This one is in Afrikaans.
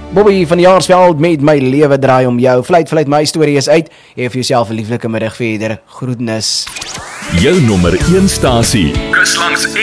Bobby van Jaarsveld met My Lewe Draai Om Jou. Vleit, my storie is uit. Hê vir jouself 'n lieflike middag verder. Groetnis. Jou nommer 1 stasie. Kus langs